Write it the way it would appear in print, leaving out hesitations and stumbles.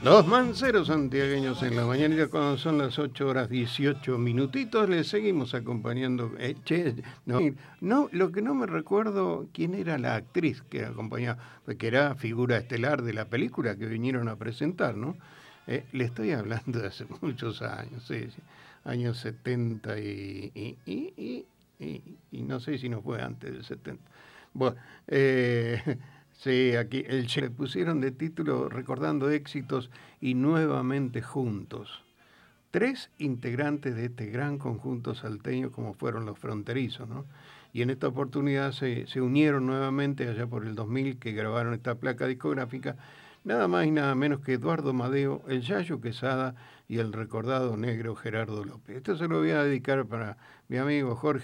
Los manceros santiagueños en la mañanita cuando son las 8 horas 18 minutitos, les seguimos acompañando. No, lo que no me recuerdo quién era la actriz que acompañaba, que era figura estelar de la película que vinieron a presentar, ¿no? Le estoy hablando de hace muchos años, sí, sí, años 70 y no sé si no fue antes del 70. Bueno, sí, aquí le pusieron de título Recordando éxitos y nuevamente juntos. Tres integrantes de este gran conjunto salteño como fueron los Fronterizos, ¿no? Y en esta oportunidad se unieron nuevamente allá por el 2000 que grabaron esta placa discográfica, nada más y nada menos que Eduardo Madeo, el Yayo Quesada y el recordado negro Gerardo López. Esto se lo voy a dedicar para mi amigo Jorge